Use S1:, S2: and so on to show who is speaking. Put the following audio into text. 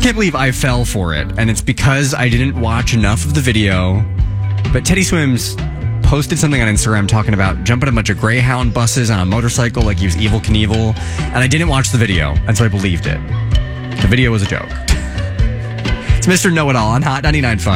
S1: can't believe I fell for it, and it's because I didn't watch enough of the video. But Teddy Swims posted something on Instagram talking about jumping a bunch of Greyhound buses on a motorcycle like he was Evel Knievel, and I didn't watch the video, and so I believed it. The video was a joke. It's Mr. Know-It-All on Hot 99.5.